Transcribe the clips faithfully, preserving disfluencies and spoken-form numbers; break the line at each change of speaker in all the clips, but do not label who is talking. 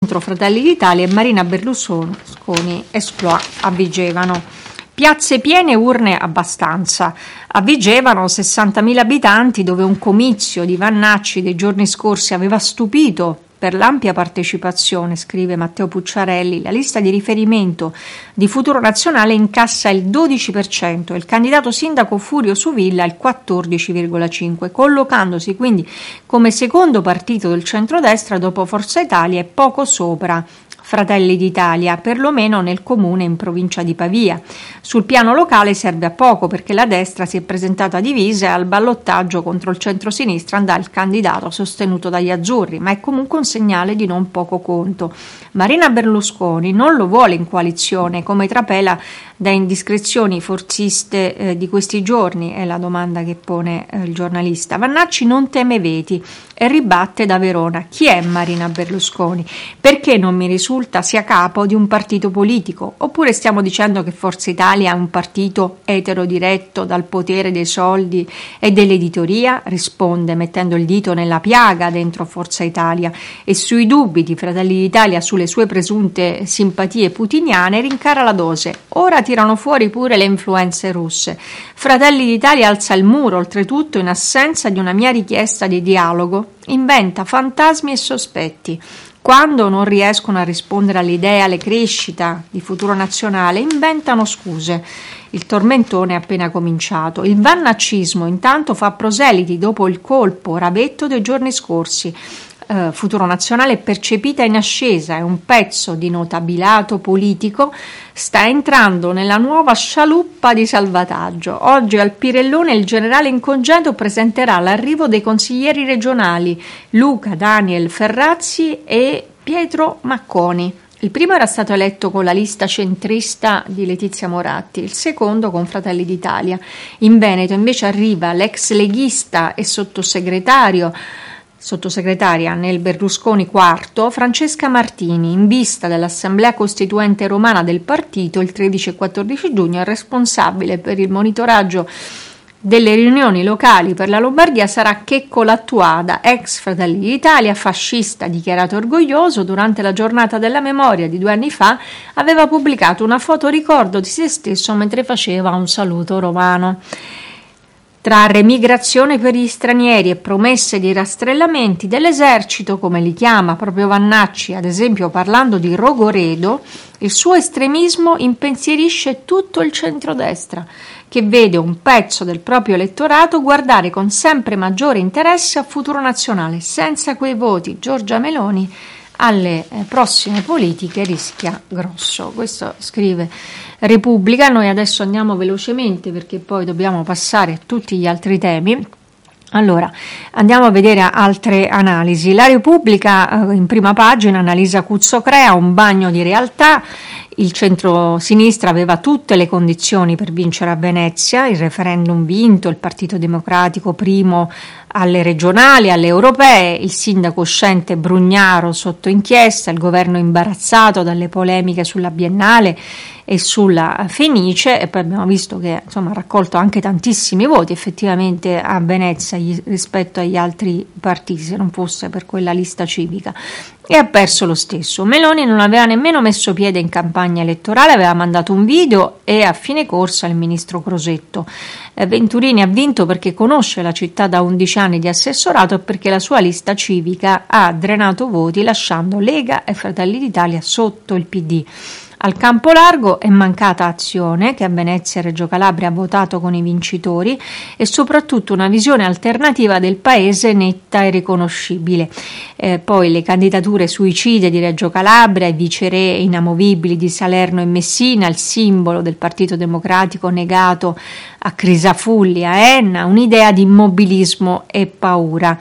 contro Fratelli d'Italia e Marina Berlusconi esploit a Vigevano. Piazze piene, urne abbastanza. A Vigevano sessantamila abitanti, dove un comizio di Vannacci dei giorni scorsi aveva stupito per l'ampia partecipazione, scrive Matteo Pucciarelli. La lista di riferimento di Futuro Nazionale incassa il dodici per cento e il candidato sindaco Furio Suvilla il quattordici virgola cinque per cento, collocandosi quindi come secondo partito del centrodestra dopo Forza Italia e poco sopra Fratelli d'Italia, perlomeno nel comune in provincia di Pavia. Sul piano locale serve a poco, perché la destra si è presentata divisa e al ballottaggio contro il centrosinistra andrà il candidato sostenuto dagli azzurri, ma è comunque un segnale di non poco conto. Marina Berlusconi non lo vuole in coalizione, come trapela da indiscrezioni forziste eh, di questi giorni, è la domanda che pone eh, il giornalista. Vannacci non teme veti e ribatte da Verona: chi è Marina Berlusconi? Perché non mi risulta sia capo di un partito politico? Oppure stiamo dicendo che Forza Italia è un partito eterodiretto dal potere dei soldi e dell'editoria? Risponde mettendo il dito nella piaga dentro Forza Italia, e sui dubbi di Fratelli d'Italia sulle sue presunte simpatie putiniane rincara la dose. Ora tirano fuori pure le influenze russe. Fratelli d'Italia alza il muro, oltretutto in assenza di una mia richiesta di dialogo, inventa fantasmi e sospetti. Quando non riescono a rispondere all'idea, alle crescita di Futuro Nazionale, inventano scuse. Il tormentone è appena cominciato. Il vannaccismo intanto fa proseliti dopo il colpo rabetto dei giorni scorsi. Uh, Futuro Nazionale è percepita in ascesa e un pezzo di notabilato politico sta entrando nella nuova scialuppa di salvataggio. Oggi al Pirellone il generale in congedo presenterà l'arrivo dei consiglieri regionali Luca Daniel Ferrazzi e Pietro Macconi. Il primo era stato eletto con la lista centrista di Letizia Moratti, il secondo con Fratelli d'Italia. In Veneto invece arriva l'ex leghista e sottosegretario Sottosegretaria nel Berlusconi quarto, Francesca Martini, in vista dell'Assemblea Costituente Romana del partito il tredici e quattordici giugno. È responsabile per il monitoraggio delle riunioni locali per la Lombardia sarà Checco Lattuada, ex Fratelli d'Italia, fascista dichiarato orgoglioso. Durante la giornata della memoria di due anni fa aveva pubblicato una foto ricordo di se stesso mentre faceva un saluto romano. Tra remigrazione per gli stranieri e promesse di rastrellamenti dell'esercito, come li chiama proprio Vannacci, ad esempio parlando di Rogoredo, il suo estremismo impensierisce tutto il centrodestra, che vede un pezzo del proprio elettorato guardare con sempre maggiore interesse a Futuro Nazionale. Senza quei voti Giorgia Meloni alle eh, prossime politiche rischia grosso. Questo scrive Repubblica. Noi adesso andiamo velocemente perché poi dobbiamo passare a tutti gli altri temi. Allora, andiamo a vedere altre analisi. La Repubblica eh, in prima pagina analisa Cuzzocrea, un bagno di realtà. Il centro-sinistra aveva tutte le condizioni per vincere a Venezia, il referendum vinto, il Partito Democratico primo alle regionali, alle europee, il sindaco uscente Brugnaro sotto inchiesta, il governo imbarazzato dalle polemiche sulla Biennale e sulla Fenice, e poi abbiamo visto che insomma ha raccolto anche tantissimi voti effettivamente a Venezia rispetto agli altri partiti, se non fosse per quella lista civica, e ha perso lo stesso. Meloni non aveva nemmeno messo piede in campagna elettorale, aveva mandato un video e a fine corsa il ministro Crosetto. Eh, Venturini ha vinto perché conosce la città da undici anni di assessorato e perché la sua lista civica ha drenato voti lasciando Lega e Fratelli d'Italia sotto il P D. Al campo largo è mancata azione, che a Venezia e Reggio Calabria ha votato con i vincitori, e soprattutto una visione alternativa del paese netta e riconoscibile. Eh, poi le candidature suicide di Reggio Calabria, i viceré inamovibili di Salerno e Messina, il simbolo del Partito Democratico negato a Crisafulli, a Enna, un'idea di immobilismo e paura.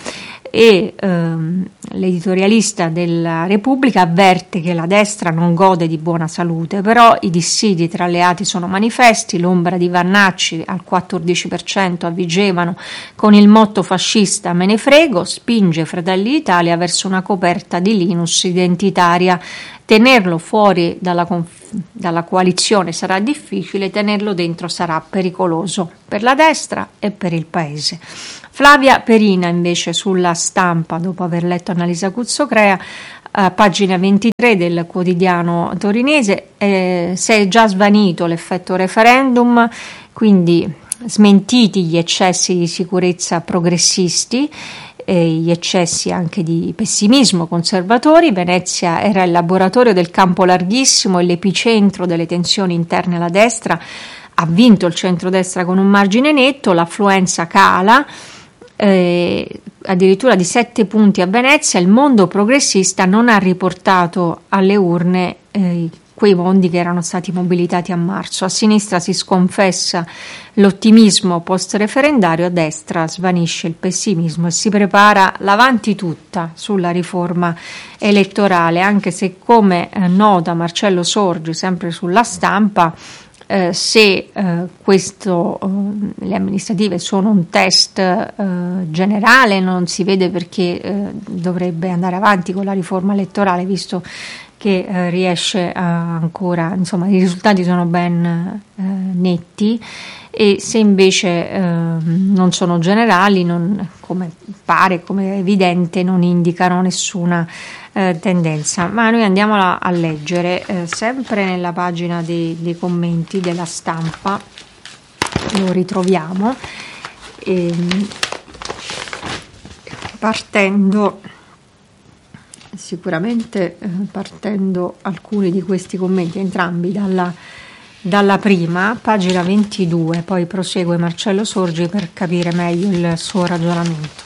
E ehm, l'editorialista della Repubblica avverte che la destra non gode di buona salute, però i dissidi tra alleati sono manifesti. L'ombra di Vannacci al quattordici per cento a Vigevano con il motto fascista "me ne frego" spinge Fratelli d'Italia verso una coperta di Linus identitaria. Tenerlo fuori dalla, conf- dalla coalizione sarà difficile, tenerlo dentro sarà pericoloso per la destra e per il paese. Flavia Perina invece sulla Stampa, dopo aver letto Annalisa Cuzzocrea, uh, pagina ventitré del quotidiano torinese. Eh, si è già svanito l'effetto referendum, quindi smentiti gli eccessi di sicurezza progressisti e gli eccessi anche di pessimismo conservatori. Venezia era il laboratorio del campo larghissimo e l'epicentro delle tensioni interne alla destra. Ha vinto il centrodestra con un margine netto, l'affluenza cala, eh, addirittura di sette punti a Venezia. Il mondo progressista non ha riportato alle urne eh, quei mondi che erano stati mobilitati a marzo. A sinistra si sconfessa l'ottimismo post-referendario, a destra svanisce il pessimismo e si prepara l'avanti tutta sulla riforma elettorale, anche se, come eh, nota Marcello Sorgi sempre sulla Stampa, eh, se eh, questo, eh, le amministrative sono un test eh, generale, non si vede perché eh, dovrebbe andare avanti con la riforma elettorale, visto che eh, riesce a ancora, insomma, i risultati sono ben eh, netti. E se invece eh, non sono generali, non, come pare, come è evidente, non indicano nessuna eh, tendenza. Ma noi andiamo a, a leggere eh, sempre nella pagina dei, dei commenti della Stampa, lo ritroviamo, e, partendo sicuramente eh, partendo alcuni di questi commenti, entrambi dalla, dalla prima, pagina ventidue, poi prosegue Marcello Sorgi per capire meglio il suo ragionamento.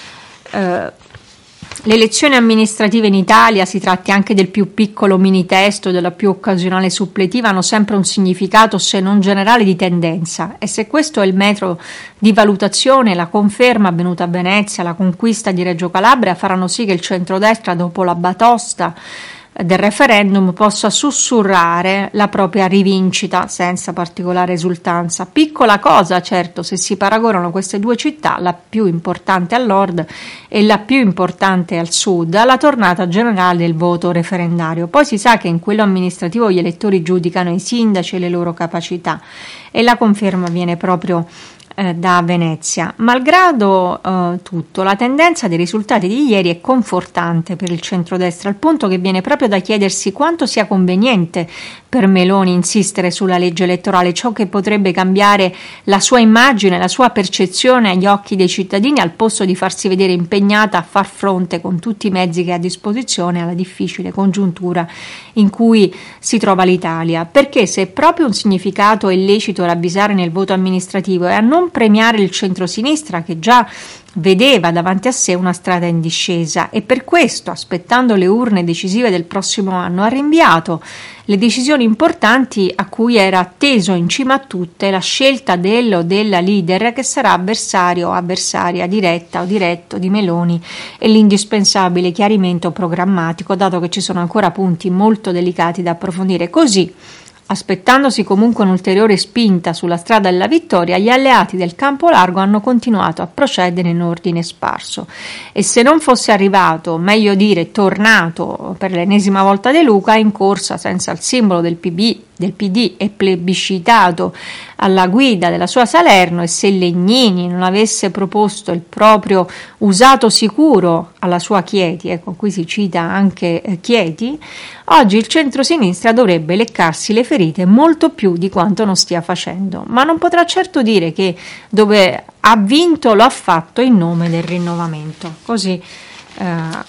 Eh, le elezioni amministrative in Italia, si tratti anche del più piccolo mini testo, della più occasionale suppletiva, hanno sempre un significato, se non generale, di tendenza, e se questo è il metro di valutazione, la conferma avvenuta a Venezia, la conquista di Reggio Calabria faranno sì che il centrodestra, dopo la batosta del referendum, possa sussurrare la propria rivincita senza particolare esultanza. Piccola cosa, certo, se si paragonano queste due città, la più importante al nord e la più importante al sud, alla tornata generale del voto referendario. Poi si sa che in quello amministrativo gli elettori giudicano i sindaci e le loro capacità, e la conferma viene proprio eh, da Venezia. Malgrado eh, tutto, la tendenza dei risultati di ieri è confortante per il centrodestra, al punto che viene proprio da chiedersi quanto sia conveniente per Meloni insistere sulla legge elettorale, ciò che potrebbe cambiare la sua immagine, la sua percezione agli occhi dei cittadini, al posto di farsi vedere impegnata a far fronte con tutti i mezzi che ha a disposizione alla difficile congiuntura in cui si trova l'Italia. Perché se è proprio un significato illecito ravvisare nel voto amministrativo e a non premiare il centrosinistra, che già vedeva davanti a sé una strada in discesa, e per questo, aspettando le urne decisive del prossimo anno, ha rinviato le decisioni importanti a cui era atteso in cima a tutte la scelta del o della leader che sarà avversario o avversaria diretta o diretto di Meloni, e l'indispensabile chiarimento programmatico, dato che ci sono ancora punti molto delicati da approfondire. Così, aspettandosi comunque un'ulteriore spinta sulla strada della vittoria, gli alleati del campo largo hanno continuato a procedere in ordine sparso, e se non fosse arrivato, meglio dire tornato per l'ennesima volta De Luca, in corsa senza il simbolo del P D, del P D e plebiscitato alla guida della sua Salerno, e se Legnini non avesse proposto il proprio usato sicuro alla sua Chieti, ecco, qui si cita anche eh, Chieti, oggi il centrosinistra dovrebbe leccarsi le ferite molto più di quanto non stia facendo, ma non potrà certo dire che dove ha vinto lo ha fatto in nome del rinnovamento. Così eh,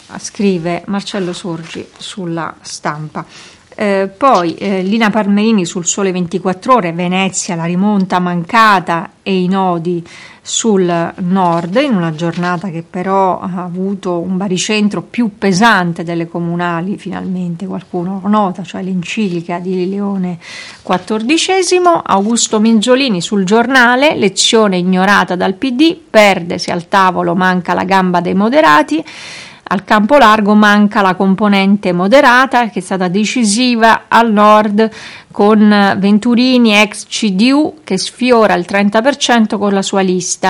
scrive Marcello Sorgi sulla Stampa. Eh, poi eh, Lina Palmerini sul Sole ventiquattro Ore, Venezia, la rimonta mancata e i nodi sul nord, in una giornata che però ha avuto un baricentro più pesante delle comunali, finalmente qualcuno lo nota, cioè l'enciclica di Leone quattordicesimo. Augusto Minzolini sul Giornale, lezione ignorata dal P D, perdesi al tavolo, manca la gamba dei moderati. Al campo largo manca la componente moderata, che è stata decisiva al nord, con Venturini ex C D U che sfiora il trenta per cento con la sua lista,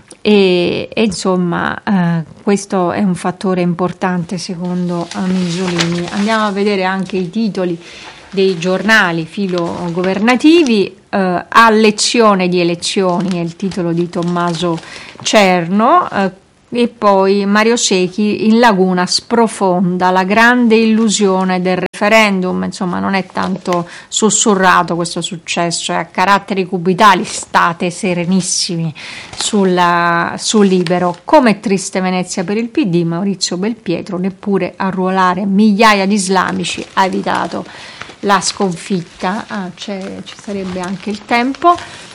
e, e insomma eh, questo è un fattore importante secondo Minzolini. Andiamo a vedere anche i titoli dei giornali filo governativi. Eh, a lezione di elezioni è il titolo di Tommaso Cerno. eh, E poi Mario Secchi, in Laguna sprofonda la grande illusione del referendum. Insomma, non è tanto sussurrato questo successo, è a caratteri cubitali, state serenissimi sulla, sul Libero. Come triste Venezia per il P D, Maurizio Belpietro, neppure arruolare migliaia di islamici ha evitato la sconfitta. Ah, c'è, ci sarebbe anche il tempo,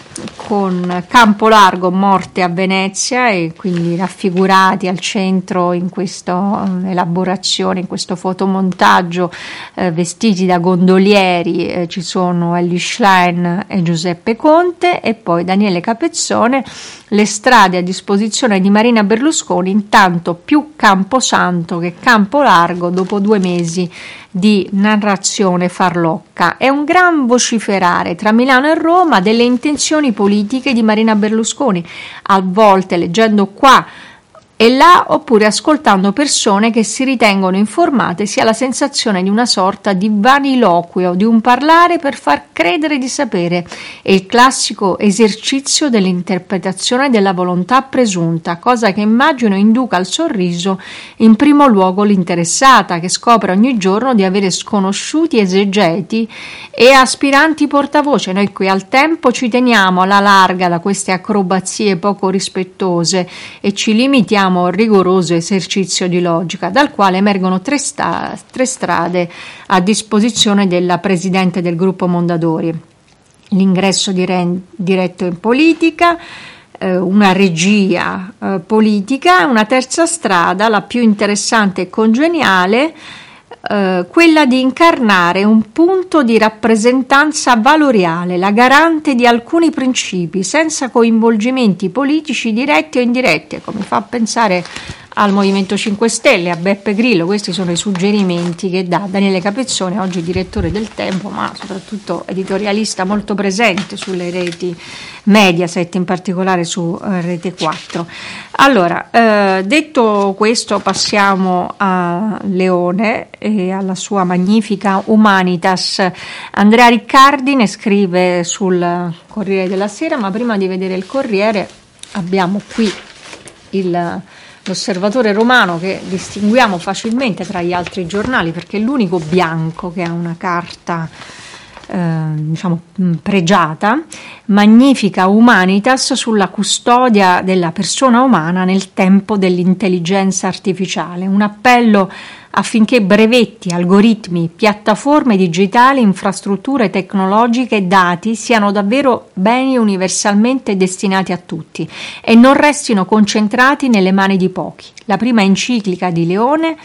con Campo Largo, morte a Venezia, e quindi raffigurati al centro in questa elaborazione, in questo fotomontaggio, eh, vestiti da gondolieri, eh, ci sono Elly Schlein e Giuseppe Conte, e poi Daniele Capezzone. Le strade a disposizione di Marina Berlusconi, intanto più Camposanto che Campo Largo dopo due mesi di narrazione farlocca. È un gran vociferare tra Milano e Roma delle intenzioni politiche di Marina Berlusconi, a volte leggendo qua e là, oppure ascoltando persone che si ritengono informate. Si ha la sensazione di una sorta di vaniloquio, di un parlare per far credere di sapere. È il classico esercizio dell'interpretazione della volontà presunta, cosa che immagino induca al sorriso in primo luogo l'interessata, che scopre ogni giorno di avere sconosciuti esegeti e aspiranti portavoce. Noi qui al Tempo ci teniamo alla larga da queste acrobazie poco rispettose e ci limitiamo a un rigoroso esercizio di logica, dal quale emergono tre, sta- tre strade a disposizione della presidente del gruppo Mondadori: l'ingresso dire- diretto in politica, eh, una regia eh, politica, una terza strada, la più interessante e congeniale, Uh, quella di incarnare un punto di rappresentanza valoriale, la garante di alcuni principi, senza coinvolgimenti politici diretti o indiretti, come fa pensare al Movimento cinque Stelle, a Beppe Grillo. Questi sono i suggerimenti che dà Daniele Capezzone, oggi direttore del Tempo, ma soprattutto editorialista molto presente sulle reti Mediaset, in particolare su eh, Rete quattro. Allora, eh, detto questo, passiamo a Leone e alla sua magnifica Humanitas. Andrea Riccardi ne scrive sul Corriere della Sera, ma prima di vedere il Corriere abbiamo qui il l'Osservatore Romano, che distinguiamo facilmente tra gli altri giornali perché è l'unico bianco che ha una carta eh, diciamo pregiata. Magnifica Humanitas sulla custodia della persona umana nel tempo dell'intelligenza artificiale, un appello affinché brevetti, algoritmi, piattaforme digitali, infrastrutture tecnologiche e dati siano davvero beni universalmente destinati a tutti e non restino concentrati nelle mani di pochi. La prima enciclica di Leone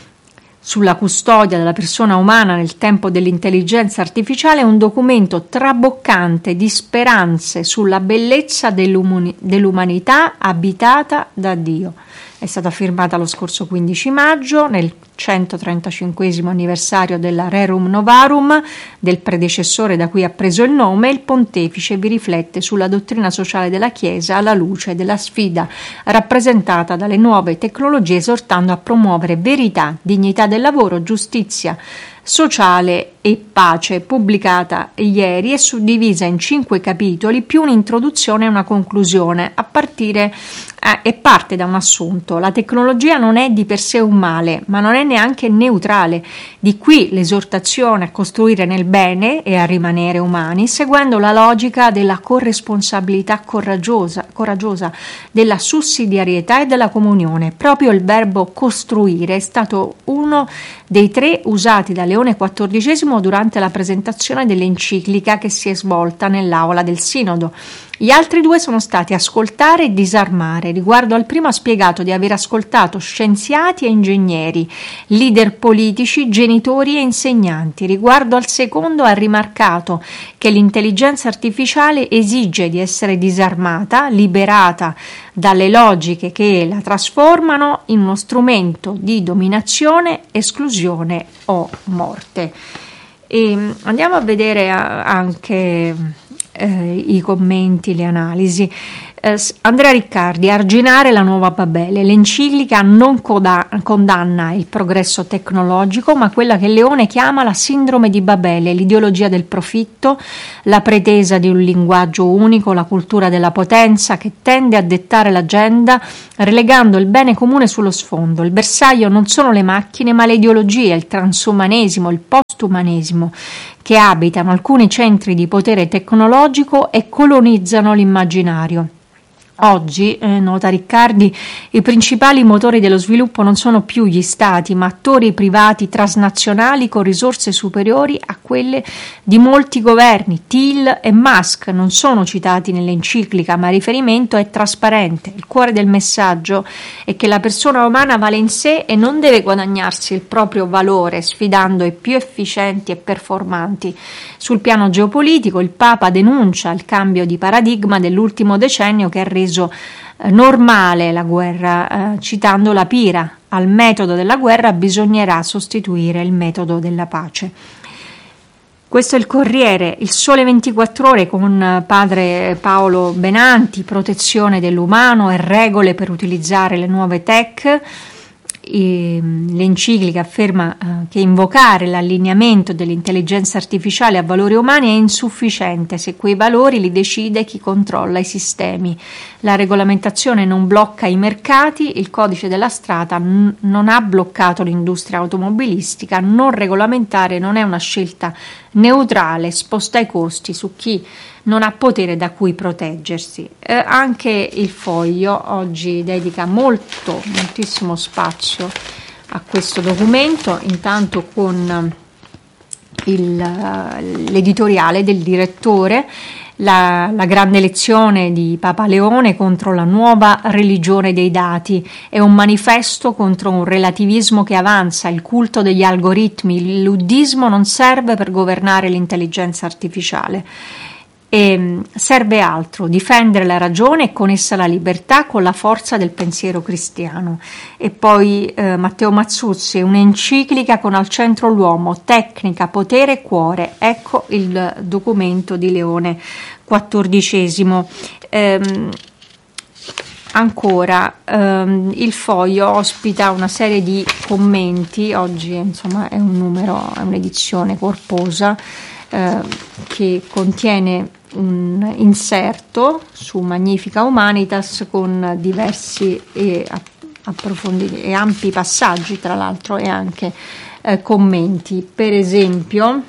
sulla custodia della persona umana nel tempo dell'intelligenza artificiale è un documento traboccante di speranze sulla bellezza dell'umani- dell'umanità abitata da Dio. È stata firmata lo scorso quindici maggio, nel centotrentacinquesimo anniversario della Rerum Novarum, del predecessore da cui ha preso il nome. Il pontefice vi riflette sulla dottrina sociale della Chiesa alla luce della sfida rappresentata dalle nuove tecnologie, esortando a promuovere verità, dignità del lavoro, giustizia sociale e pace. Pubblicata ieri e suddivisa in cinque capitoli più un'introduzione e una conclusione, a partire eh, e parte da un assunto: la tecnologia non è di per sé un male, ma non è neanche neutrale. Di qui l'esortazione a costruire nel bene e a rimanere umani, seguendo la logica della corresponsabilità coraggiosa, coraggiosa, della sussidiarietà e della comunione. Proprio il verbo costruire è stato uno dei tre usati da Leone quattordicesimo durante la presentazione dell'enciclica che si è svolta nell'aula del Sinodo. Gli altri due sono stati ascoltare e disarmare. Riguardo al primo ha spiegato di aver ascoltato scienziati e ingegneri, leader politici, genitori e insegnanti. Riguardo al secondo ha rimarcato che l'intelligenza artificiale esige di essere disarmata, liberata dalle logiche che la trasformano in uno strumento di dominazione, esclusione o morte. E andiamo a vedere anche Eh, i commenti, le analisi. Eh, Andrea Riccardi, Arginare la nuova Babele. L'enciclica non coda- condanna il progresso tecnologico, ma quella che Leone chiama la sindrome di Babele, l'ideologia del profitto, la pretesa di un linguaggio unico, la cultura della potenza che tende a dettare l'agenda, relegando il bene comune sullo sfondo. Il bersaglio non sono le macchine, ma le ideologie, il transumanesimo, il postumanesimo, che abitano alcuni centri di potere tecnologico e colonizzano l'immaginario. Oggi, eh, nota Riccardi, i principali motori dello sviluppo non sono più gli stati, ma attori privati transnazionali con risorse superiori a quelle di molti governi. Thiel e Musk non sono citati nell'enciclica, ma il riferimento è trasparente. Il cuore del messaggio è che la persona umana vale in sé e non deve guadagnarsi il proprio valore sfidando i più efficienti e performanti. Sul piano geopolitico, il Papa denuncia il cambio di paradigma dell'ultimo decennio che ha reso normale la guerra, eh, citando la Pira: al metodo della guerra bisognerà sostituire il metodo della pace. Questo è il Corriere. Il Sole ventiquattro Ore con padre Paolo Benanti, protezione dell'umano e regole per utilizzare le nuove tech. E l'enciclica afferma eh, che invocare l'allineamento dell'intelligenza artificiale a valori umani è insufficiente se quei valori li decide chi controlla i sistemi. La regolamentazione non blocca i mercati, il codice della strada n- non ha bloccato l'industria automobilistica, non regolamentare non è una scelta neutrale, sposta i costi su chi non ha potere da cui proteggersi. Eh, anche il Foglio oggi dedica molto, moltissimo spazio a questo documento, intanto con il, l'editoriale del direttore, la, la grande lezione di Papa Leone contro la nuova religione dei dati, è un manifesto contro un relativismo che avanza, il culto degli algoritmi, il luddismo non serve per governare l'intelligenza artificiale. E serve altro, difendere la ragione e con essa la libertà con la forza del pensiero cristiano. E poi eh, Matteo Mazzuzzi, un'enciclica con al centro l'uomo, tecnica, potere, cuore. Ecco il documento di Leone quattordicesimo. Ehm, ancora ehm, il Foglio ospita una serie di commenti, oggi insomma è un numero, è un'edizione corposa eh, che contiene un inserto su Magnifica Humanitas con diversi e approfonditi e ampi passaggi, tra l'altro, e anche eh, commenti. Per esempio,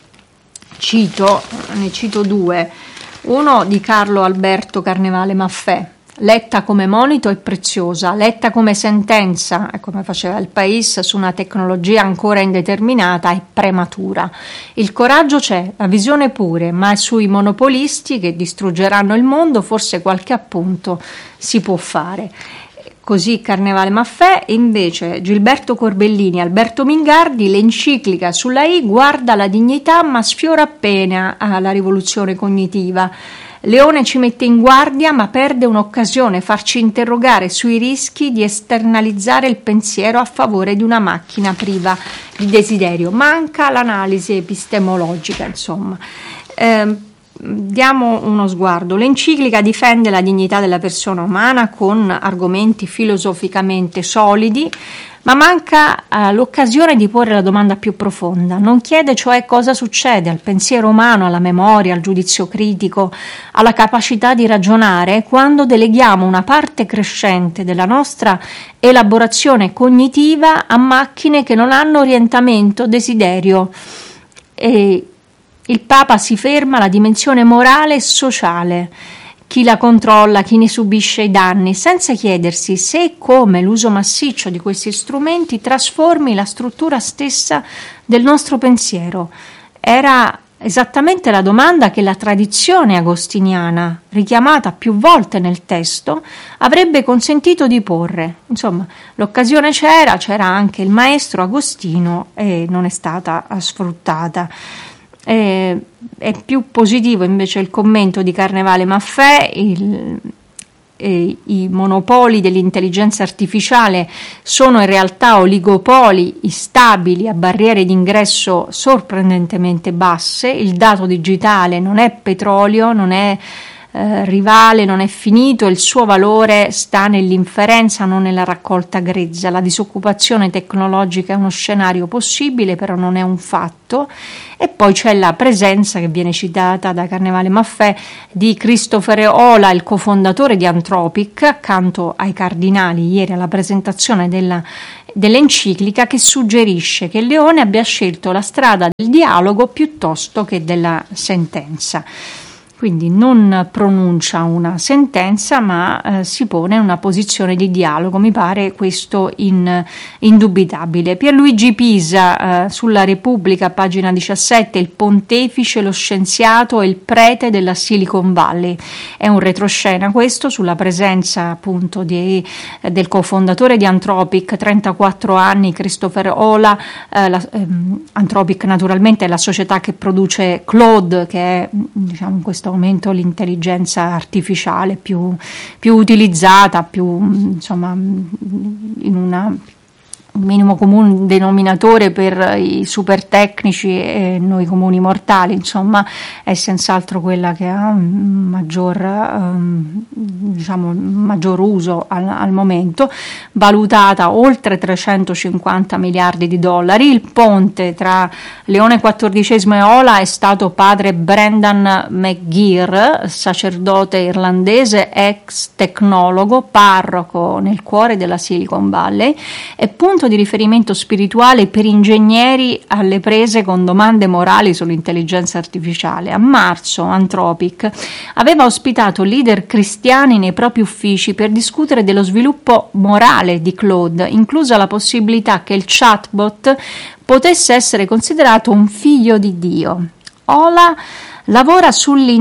cito, ne cito due, uno di Carlo Alberto Carnevale Maffè: letta come monito è preziosa, letta come sentenza, come faceva il País, su una tecnologia ancora indeterminata è prematura. Il coraggio c'è, la visione pure, ma sui monopolisti che distruggeranno il mondo forse qualche appunto si può fare. Così Carnevale Maffè. Invece Gilberto Corbellini, Alberto Mingardi, l'enciclica sulla I guarda la dignità ma sfiora appena la rivoluzione cognitiva. Leone ci mette in guardia ma perde un'occasione, farci interrogare sui rischi di esternalizzare il pensiero a favore di una macchina priva di desiderio. Manca l'analisi epistemologica, insomma. Eh, diamo uno sguardo. L'enciclica difende la dignità della persona umana con argomenti filosoficamente solidi, ma manca eh, l'occasione di porre la domanda più profonda. Non chiede cioè cosa succede al pensiero umano, alla memoria, al giudizio critico, alla capacità di ragionare quando deleghiamo una parte crescente della nostra elaborazione cognitiva a macchine che non hanno orientamento, desiderio. E il Papa si ferma alla dimensione morale e sociale. Chi la controlla, chi ne subisce i danni, senza chiedersi se e come l'uso massiccio di questi strumenti trasformi la struttura stessa del nostro pensiero. Era esattamente la domanda che la tradizione agostiniana, richiamata più volte nel testo, avrebbe consentito di porre. Insomma, l'occasione c'era, c'era anche il maestro Agostino e non è stata sfruttata. Eh, è più positivo invece il commento di Carnevale Maffè: il, eh, i monopoli dell'intelligenza artificiale sono in realtà oligopoli instabili a barriere d'ingresso sorprendentemente basse, il dato digitale non è petrolio, non è eh, rivale non è finito, il suo valore sta nell'inferenza, non nella raccolta grezza. La disoccupazione tecnologica è uno scenario possibile, però non è un fatto. E poi c'è la presenza, che viene citata da Carnevale Maffè, di Christopher Ola, il cofondatore di Anthropic, accanto ai cardinali ieri alla presentazione della dell'enciclica, che suggerisce che Leone abbia scelto la strada del dialogo piuttosto che della sentenza. Quindi non pronuncia una sentenza, ma eh, si pone in una posizione di dialogo. Mi pare questo in, indubitabile. Pierluigi Pisa, eh, sulla Repubblica, pagina diciassette, il pontefice, lo scienziato e il prete della Silicon Valley. È un retroscena questo, sulla presenza appunto di, eh, del cofondatore di Anthropic, trentaquattro anni, Christopher Ola. Eh, la, ehm, Anthropic naturalmente è la società che produce Claude, che è, diciamo, in questo momento l'intelligenza artificiale più, più utilizzata, più, insomma, in una un minimo comune denominatore per i super tecnici e noi comuni mortali, insomma, è senz'altro quella che ha un maggior, um, diciamo, maggior uso al, al momento, valutata oltre trecentocinquanta miliardi di dollari. Il ponte tra Leone quattordicesimo e Ola è stato padre Brendan McGeer, sacerdote irlandese, ex tecnologo, parroco nel cuore della Silicon Valley, e punto di riferimento spirituale per ingegneri alle prese con domande morali sull'intelligenza artificiale. A marzo Anthropic aveva ospitato leader cristiani nei propri uffici per discutere dello sviluppo morale di Claude, inclusa la possibilità che il chatbot potesse essere considerato un figlio di Dio. Ola lavora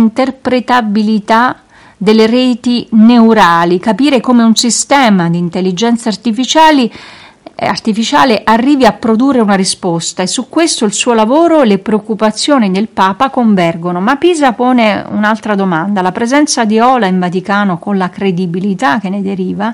sull'interpretabilità delle reti neurali, capire come un sistema di intelligenza artificiali artificiale arrivi a produrre una risposta, e su questo il suo lavoro e le preoccupazioni del Papa convergono. Ma Pisa pone un'altra domanda: la presenza di Ola in Vaticano, con la credibilità che ne deriva,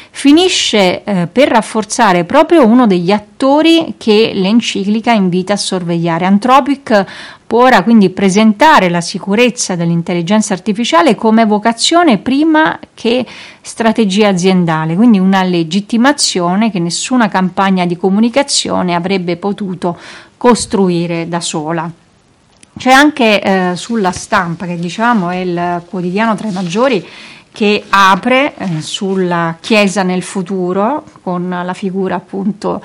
finisce eh, per rafforzare proprio uno degli attori che l'enciclica invita a sorvegliare. Anthropic può ora quindi presentare la sicurezza dell'intelligenza artificiale come vocazione prima che strategia aziendale, quindi una legittimazione che nessuna campagna di comunicazione avrebbe potuto costruire da sola. C'è anche eh, sulla Stampa, che diciamo è il quotidiano tra i maggiori, che apre eh, sulla Chiesa nel futuro, con la figura appunto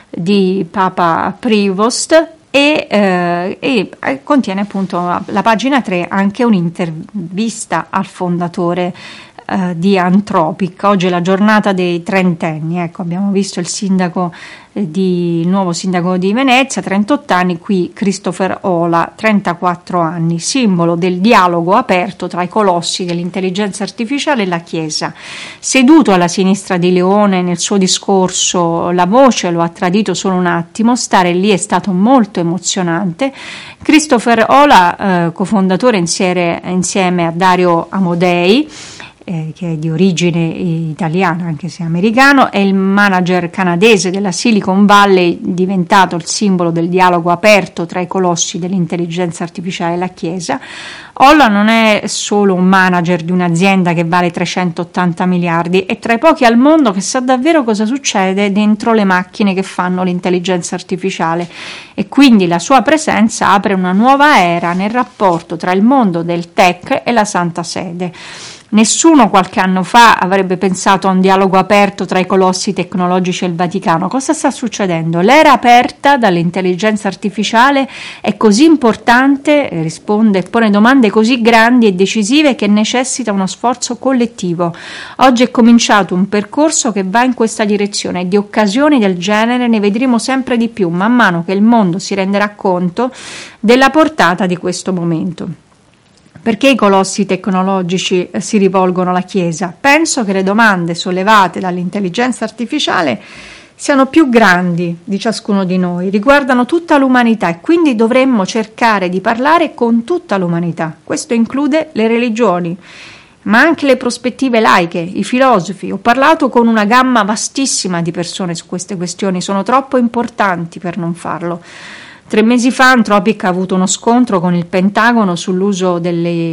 di Papa Prevost, e, eh, e contiene appunto la pagina tre anche un'intervista al fondatore eh, di Anthropic. Oggi è la giornata dei trentenni, ecco, abbiamo visto il sindaco eh, di, il nuovo sindaco di Venezia, trentotto anni, qui Christopher Ola, trentaquattro anni, simbolo del dialogo aperto tra i colossi dell'intelligenza artificiale e la Chiesa. Seduto alla sinistra di Leone, nel suo discorso la voce lo ha tradito solo un attimo, stare lì è stato molto emozionante. Christopher Ola, eh, cofondatore insieme, insieme a Dario Amodei, Eh, che è di origine italiana anche se americano, è il manager canadese della Silicon Valley, diventato il simbolo del dialogo aperto tra i colossi dell'intelligenza artificiale e la Chiesa. Ola non è solo un manager di un'azienda che vale trecentottanta miliardi, è tra i pochi al mondo che sa davvero cosa succede dentro le macchine che fanno l'intelligenza artificiale, e quindi la sua presenza apre una nuova era nel rapporto tra il mondo del tech e la Santa Sede. Nessuno qualche anno fa avrebbe pensato a un dialogo aperto tra i colossi tecnologici e il Vaticano. Cosa sta succedendo? L'era aperta dall'intelligenza artificiale è così importante, risponde e pone domande così grandi e decisive che necessita uno sforzo collettivo. Oggi è cominciato un percorso che va in questa direzione, e di occasioni del genere ne vedremo sempre di più man mano che il mondo si renderà conto della portata di questo momento. Perché i colossi tecnologici si rivolgono alla Chiesa? Penso che le domande sollevate dall'intelligenza artificiale siano più grandi di ciascuno di noi, riguardano tutta l'umanità, e quindi dovremmo cercare di parlare con tutta l'umanità. Questo include le religioni, ma anche le prospettive laiche, i filosofi. Ho parlato con una gamma vastissima di persone su queste questioni, sono troppo importanti per non farlo. Tre mesi fa Anthropic ha avuto uno scontro con il Pentagono sull'uso delle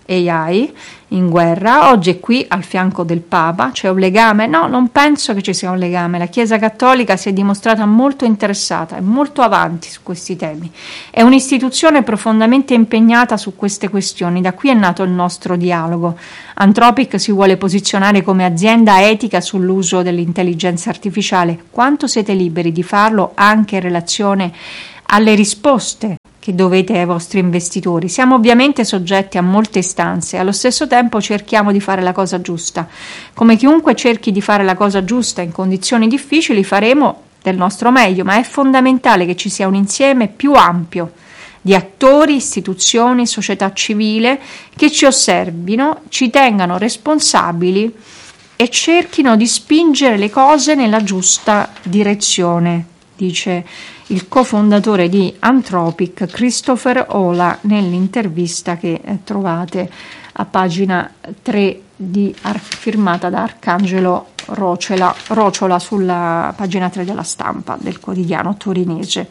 A I in guerra, oggi è qui al fianco del Papa. C'è un legame? No, non penso che ci sia un legame. La Chiesa Cattolica si è dimostrata molto interessata e molto avanti su questi temi. È un'istituzione profondamente impegnata su queste questioni, da qui è nato il nostro dialogo. Anthropic si vuole posizionare come azienda etica sull'uso dell'intelligenza artificiale. Quanto siete liberi di farlo anche in relazione alle risposte che dovete ai vostri investitori? Siamo ovviamente soggetti a molte istanze, allo stesso tempo cerchiamo di fare la cosa giusta. Come chiunque cerchi di fare la cosa giusta in condizioni difficili, faremo del nostro meglio, ma è fondamentale che ci sia un insieme più ampio di attori, istituzioni, società civile che ci osservino, ci tengano responsabili e cerchino di spingere le cose nella giusta direzione, dice il cofondatore di Anthropic, Christopher Olah, nell'intervista che trovate a pagina tre, di, firmata da Arcangelo Rociola, Rociola sulla pagina tre della Stampa, del quotidiano torinese.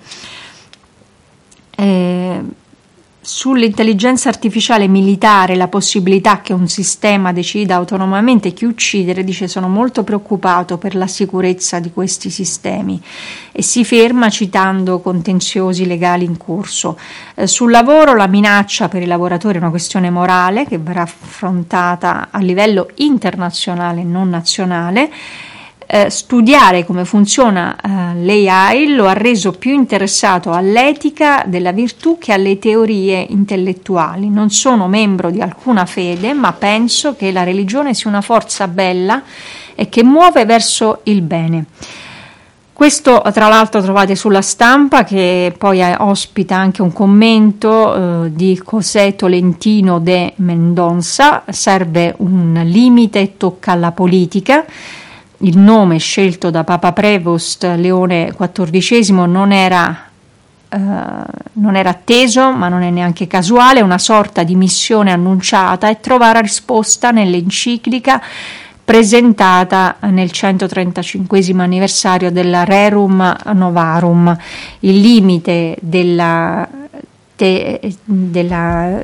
Eh, Sull'intelligenza artificiale militare, la possibilità che un sistema decida autonomamente chi uccidere, dice: sono molto preoccupato per la sicurezza di questi sistemi, e si ferma citando contenziosi legali in corso. Eh, sul lavoro, la minaccia per i lavoratori è una questione morale che verrà affrontata a livello internazionale, non nazionale. Eh, studiare come funziona eh, l'A I lo ha reso più interessato all'etica della virtù che alle teorie intellettuali. Non sono membro di alcuna fede, ma penso che la religione sia una forza bella e che muove verso il bene. Questo tra l'altro trovate sulla Stampa, che poi ospita anche un commento eh, di José Tolentino de Mendonça. Serve un limite e tocca alla politica. Il nome scelto da Papa Prevost Leone quattordicesimo non era, eh, non era atteso, ma non è neanche casuale, una sorta di missione annunciata e trovare risposta nell'enciclica presentata nel centotrentacinquesimo anniversario della Rerum Novarum. Il limite della, te, della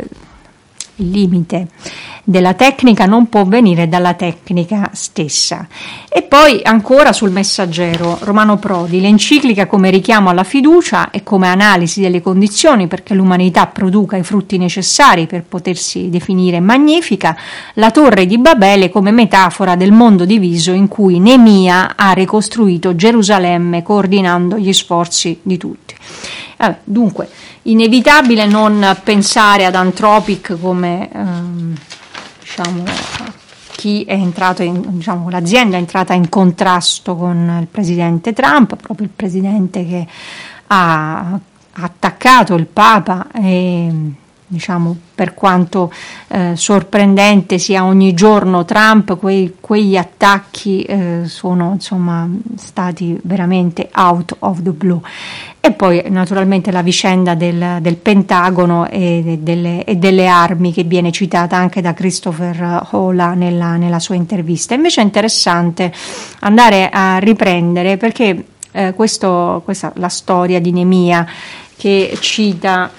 il limite della tecnica non può venire dalla tecnica stessa. E poi ancora sul Messaggero, Romano Prodi, l'enciclica come richiamo alla fiducia e come analisi delle condizioni perché l'umanità produca i frutti necessari per potersi definire magnifica, la Torre di Babele come metafora del mondo diviso in cui Neemia ha ricostruito Gerusalemme coordinando gli sforzi di tutti. Vabbè, dunque, inevitabile non pensare ad Anthropic come ehm, diciamo chi è entrato in, diciamo, l'azienda è entrata in contrasto con il presidente Trump, proprio il presidente che ha attaccato il Papa e, diciamo, per quanto eh, sorprendente sia ogni giorno Trump, quei, quegli attacchi eh, sono insomma stati veramente out of the blue. E poi naturalmente la vicenda del, del Pentagono e delle, e delle armi, che viene citata anche da Christopher Olah nella, nella sua intervista. Invece è interessante andare a riprendere, perché eh, questo, questa la storia di Neemia che cita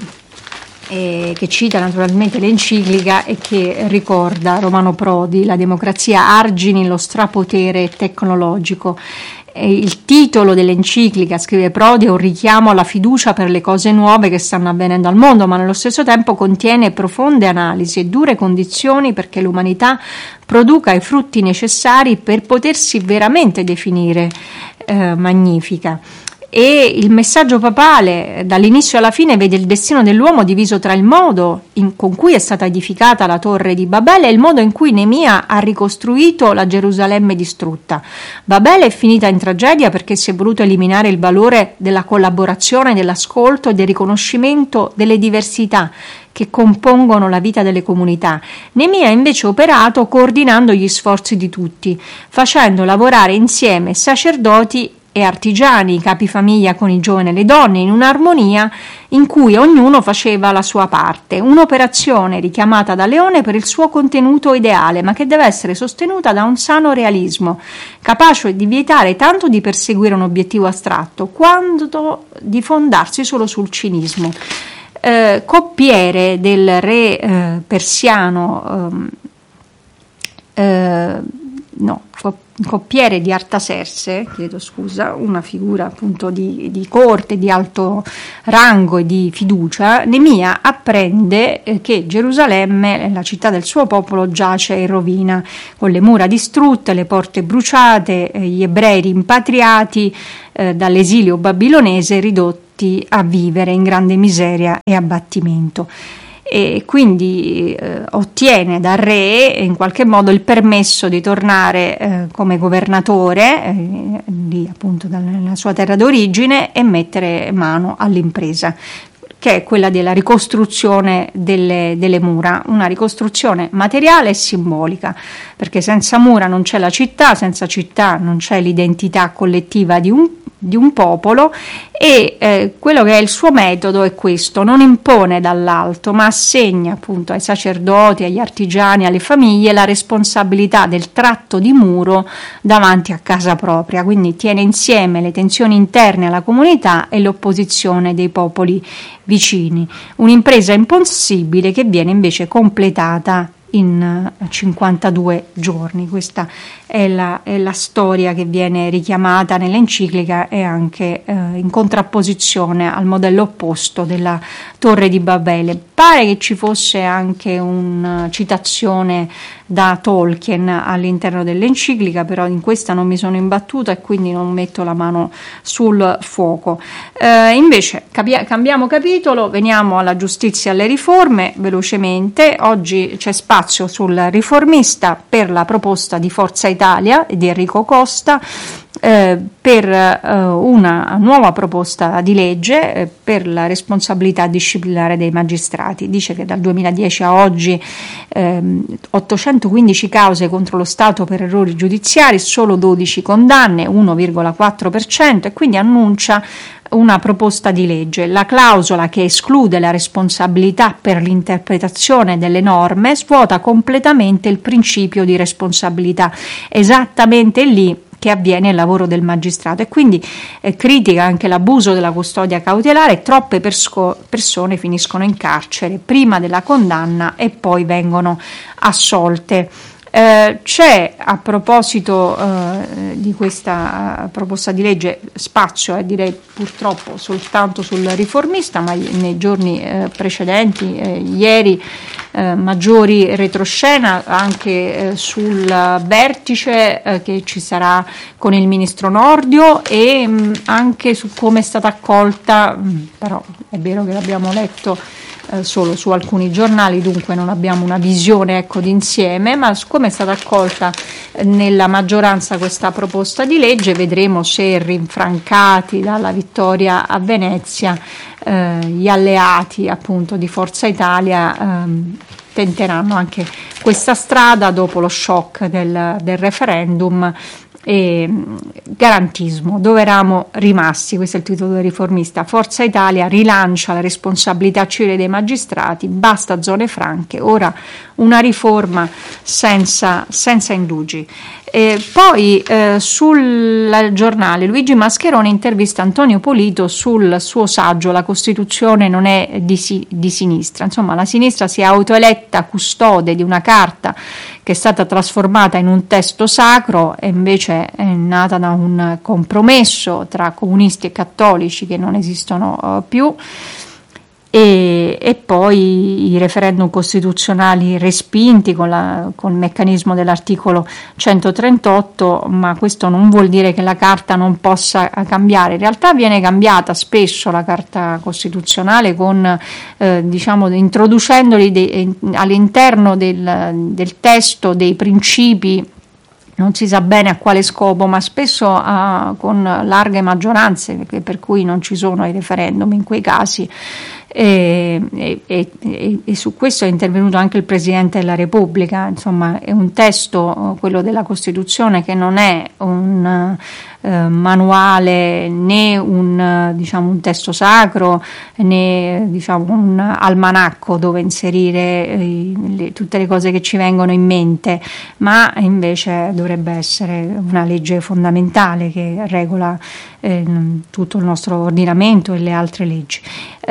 Eh, che cita naturalmente l'enciclica e che ricorda Romano Prodi, la democrazia argini lo strapotere tecnologico. E il titolo dell'enciclica, scrive Prodi, è un richiamo alla fiducia per le cose nuove che stanno avvenendo al mondo, ma nello stesso tempo contiene profonde analisi e dure condizioni perché l'umanità produca i frutti necessari per potersi veramente definire eh, magnifica. E il messaggio papale dall'inizio alla fine vede il destino dell'uomo diviso tra il modo in, con cui è stata edificata la Torre di Babele e il modo in cui Neemia ha ricostruito la Gerusalemme distrutta. Babele è finita in tragedia perché si è voluto eliminare il valore della collaborazione, dell'ascolto e del riconoscimento delle diversità che compongono la vita delle comunità. Neemia ha invece operato coordinando gli sforzi di tutti, facendo lavorare insieme sacerdoti e artigiani, capifamiglia con i giovani e le donne, in un'armonia in cui ognuno faceva la sua parte, un'operazione richiamata da Leone per il suo contenuto ideale, ma che deve essere sostenuta da un sano realismo, capace di vietare tanto di perseguire un obiettivo astratto, quanto di fondarsi solo sul cinismo. eh, coppiere del re eh, persiano, eh, eh, no, coppiere di Artaserse, chiedo scusa, una figura appunto di, di corte, di alto rango e di fiducia, Nemia apprende eh, che Gerusalemme, la città del suo popolo, giace in rovina, con le mura distrutte, le porte bruciate, eh, gli ebrei rimpatriati eh, dall'esilio babilonese ridotti a vivere in grande miseria e abbattimento. E quindi eh, ottiene dal re in qualche modo il permesso di tornare eh, come governatore eh, lì appunto nella sua terra d'origine e mettere mano all'impresa, che è quella della ricostruzione delle, delle mura, una ricostruzione materiale e simbolica, perché senza mura non c'è la città, senza città non c'è l'identità collettiva di un di un popolo, e eh, quello che è il suo metodo è questo: non impone dall'alto, ma assegna appunto ai sacerdoti, agli artigiani, alle famiglie la responsabilità del tratto di muro davanti a casa propria, quindi tiene insieme le tensioni interne alla comunità e l'opposizione dei popoli vicini, un'impresa impossibile che viene invece completata in cinquantadue giorni. Questa è la, è la storia che viene richiamata nell'enciclica e anche eh, in contrapposizione al modello opposto della Torre di Babele. Pare che ci fosse anche una citazione da Tolkien all'interno dell'enciclica, però in questa non mi sono imbattuta e quindi non metto la mano sul fuoco. Eh, invece capi- cambiamo capitolo, veniamo alla giustizia e alle riforme velocemente. Oggi c'è spazio sul riformista per la proposta di Forza Italia e di Enrico Costa eh, per eh, una nuova proposta di legge eh, per la responsabilità disciplinare dei magistrati. Dice che dal duemiladieci a oggi ehm, ottocentoquindici cause contro lo Stato per errori giudiziari, solo dodici condanne, uno virgola quattro per cento, e quindi annuncia una proposta di legge. La clausola che esclude la responsabilità per l'interpretazione delle norme svuota completamente il principio di responsabilità, esattamente lì che avviene il lavoro del magistrato, e quindi eh, critica anche l'abuso della custodia cautelare. Troppe persco- persone finiscono in carcere prima della condanna e poi vengono assolte. Eh, c'è, a proposito eh, di questa proposta di legge, spazio, eh, direi purtroppo soltanto sul riformista, ma nei giorni eh, precedenti, eh, ieri, eh, maggiori retroscena anche eh, sul vertice eh, che ci sarà con il ministro Nordio, e mh, anche su come è stata accolta, mh, però è vero che l'abbiamo letto Eh, solo su alcuni giornali, dunque non abbiamo una visione ecco d'insieme, ma su come è stata accolta eh, nella maggioranza questa proposta di legge. Vedremo se, rinfrancati dalla vittoria a Venezia, eh, gli alleati appunto di Forza Italia ehm, tenteranno anche questa strada dopo lo shock del, del referendum. E garantismo, dove eravamo rimasti, questo è il titolo del riformista. Forza Italia rilancia la responsabilità civile dei magistrati, basta zone franche, ora una riforma senza, senza indugi. E poi eh, sul giornale Luigi Mascheroni intervista Antonio Polito sul suo saggio La Costituzione non è di, si, di sinistra. Insomma, la sinistra si è autoeletta custode di una carta che è stata trasformata in un testo sacro, e invece è nata da un compromesso tra comunisti e cattolici che non esistono uh, più. E, e poi i referendum costituzionali respinti con, la, con il meccanismo dell'articolo centotrentotto, ma questo non vuol dire che la carta non possa cambiare. In realtà viene cambiata spesso la carta costituzionale con eh, diciamo introducendoli de, all'interno del, del testo dei principi, non si sa bene a quale scopo, ma spesso uh, con larghe maggioranze, per cui non ci sono i referendum in quei casi. E, e, e, e su questo è intervenuto anche il Presidente della Repubblica. Insomma, è un testo, quello della Costituzione, che non è un eh, manuale né un, diciamo, un testo sacro né diciamo, un almanacco dove inserire eh, le, tutte le cose che ci vengono in mente, ma invece dovrebbe essere una legge fondamentale che regola eh, tutto il nostro ordinamento e le altre leggi. Eh,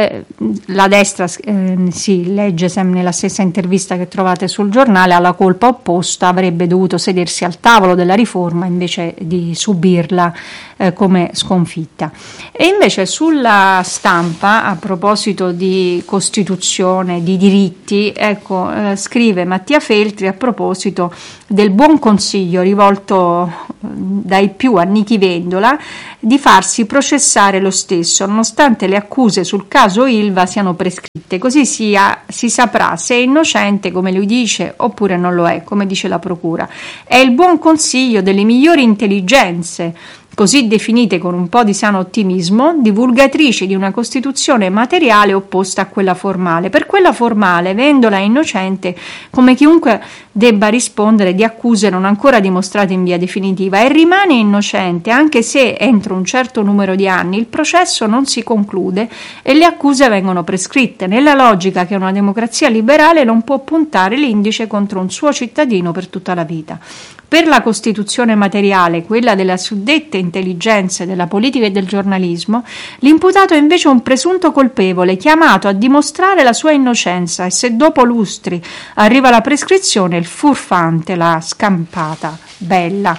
la destra eh, si legge sempre nella stessa intervista che trovate sul giornale, alla colpa opposta, avrebbe dovuto sedersi al tavolo della riforma invece di subirla eh, come sconfitta. E invece sulla Stampa, a proposito di Costituzione, di diritti, ecco, eh, scrive Mattia Feltri a proposito del buon consiglio rivolto dai più a Nichi Vendola di farsi processare lo stesso, nonostante le accuse sul caso Ilva siano prescritte, così sia, si saprà se è innocente, come lui dice, oppure non lo è, come dice la procura. È il buon consiglio delle migliori intelligenze, così definite con un po' di sano ottimismo, divulgatrici di una Costituzione materiale opposta a quella formale. Per quella formale Vendola è innocente, come chiunque debba rispondere di accuse non ancora dimostrate in via definitiva, e rimane innocente anche se entro un certo numero di anni il processo non si conclude e le accuse vengono prescritte, nella logica che una democrazia liberale non può puntare l'indice contro un suo cittadino per tutta la vita. Per la Costituzione materiale, quella delle suddette intelligenze della politica e del giornalismo, l'imputato è invece un presunto colpevole chiamato a dimostrare la sua innocenza, e se dopo lustri arriva la prescrizione, il furfante l'ha scampata bella.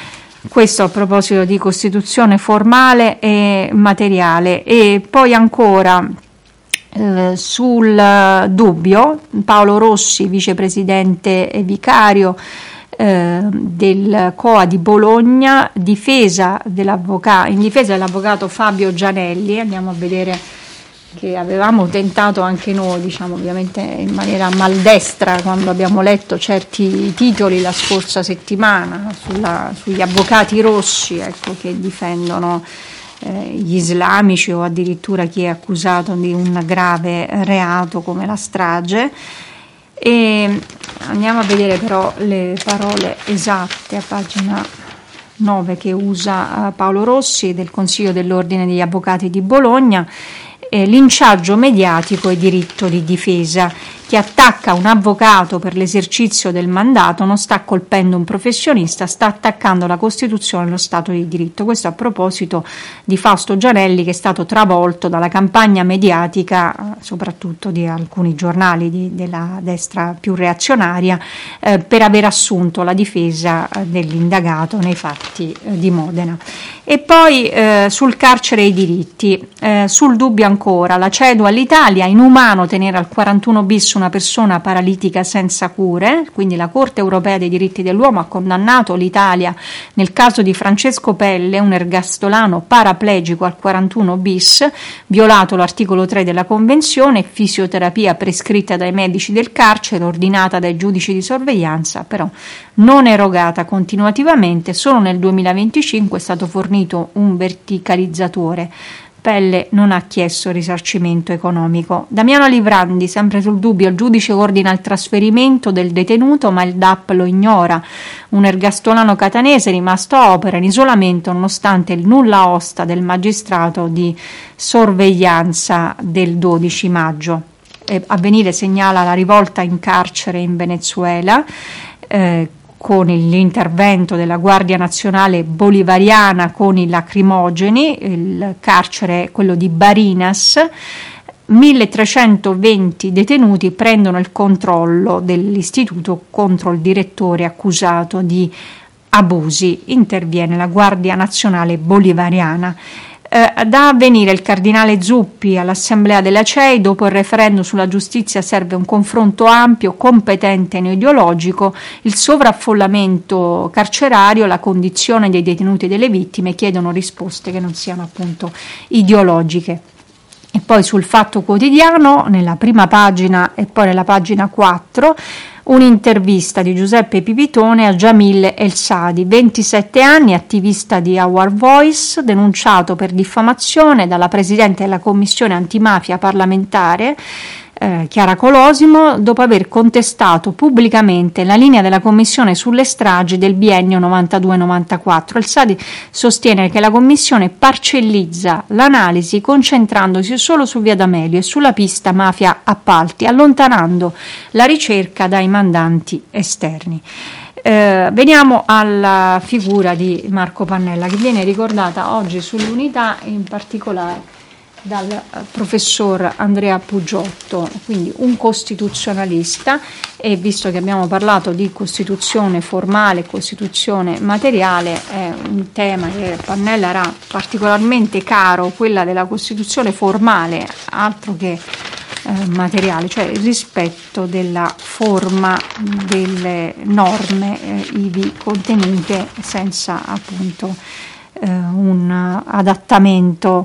Questo a proposito di Costituzione formale e materiale. E poi ancora eh, sul dubbio, Paolo Rossi, vicepresidente e vicario Eh, del C O A di Bologna, difesa dell'avvocato, in difesa dell'avvocato Fabio Gianelli. Andiamo a vedere che avevamo tentato anche noi, diciamo ovviamente in maniera maldestra, quando abbiamo letto certi titoli la scorsa settimana sulla, sugli avvocati rossi, ecco, che difendono eh, gli islamici o addirittura chi è accusato di un grave reato come la strage. E andiamo a vedere però le parole esatte a pagina nove che usa Paolo Rossi del Consiglio dell'Ordine degli Avvocati di Bologna. Eh, linciaggio mediatico e diritto di difesa. Chi attacca un avvocato per l'esercizio del mandato non sta colpendo un professionista, sta attaccando la Costituzione e lo Stato di diritto. Questo a proposito di Fausto Gianelli, che è stato travolto dalla campagna mediatica, soprattutto di alcuni giornali di, della destra più reazionaria, eh, per aver assunto la difesa dell'indagato nei fatti eh, di Modena. E poi eh, sul carcere e i diritti, eh, sul dubbio ancora, la cedo all'Italia, inumano tenere al quarantuno bis una persona paralitica senza cure, quindi la Corte Europea dei Diritti dell'Uomo ha condannato l'Italia nel caso di Francesco Pelle, un ergastolano paraplegico al quarantuno bis, violato l'articolo tre della Convenzione, fisioterapia prescritta dai medici del carcere, ordinata dai giudici di sorveglianza, però non erogata continuativamente. Solo nel duemilaventicinque è stato fornito un verticalizzatore. Pelle non ha chiesto risarcimento economico. Damiano Livrandi, sempre sul dubbio, il giudice ordina il trasferimento del detenuto ma il D A P lo ignora. Un ergastolano catanese rimasto a opera in isolamento nonostante il nulla osta del magistrato di sorveglianza del dodici maggio. Eh, Avvenire segnala la rivolta in carcere in Venezuela, eh, con l'intervento della Guardia Nazionale Bolivariana con i lacrimogeni, il carcere è quello di Barinas. milletrecentoventi detenuti prendono il controllo dell'istituto contro il direttore accusato di abusi. Interviene la Guardia Nazionale Bolivariana. Eh, da Avvenire, il cardinale Zuppi all'assemblea della C E I, dopo il referendum sulla giustizia serve un confronto ampio, competente e non ideologico. Il sovraffollamento carcerario, la condizione dei detenuti e delle vittime chiedono risposte che non siano appunto ideologiche. E poi sul Fatto Quotidiano, nella prima pagina e poi nella pagina quattro, un'intervista di Giuseppe Pipitone a Jamil El Sadi, ventisette anni, attivista di Our Voice, denunciato per diffamazione dalla presidente della commissione antimafia parlamentare, eh, Chiara Colosimo, dopo aver contestato pubblicamente la linea della commissione sulle stragi del biennio novantadue novantaquattro. El Sadi sostiene che la commissione parcellizza l'analisi concentrandosi solo su Via D'Amelio e sulla pista mafia appalti, allontanando la ricerca dai mandanti esterni. Eh, veniamo alla figura di Marco Pannella, che viene ricordata oggi sull'Unità, in particolare dal uh, professor Andrea Pugiotto, quindi un costituzionalista, e visto che abbiamo parlato di Costituzione formale e Costituzione materiale, è un tema che a Pannella era particolarmente caro, quella della Costituzione formale, altro che eh, materiale, cioè il rispetto della forma delle norme eh, ivi contenute senza appunto eh, un adattamento